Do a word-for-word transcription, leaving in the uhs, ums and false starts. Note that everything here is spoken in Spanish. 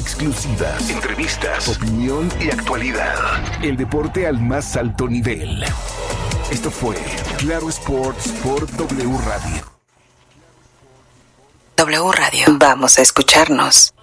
exclusivas, entrevistas, opinión y actualidad. El deporte al más alto nivel. Esto fue Claro Sports por W Radio. W Radio. Vamos a escucharnos.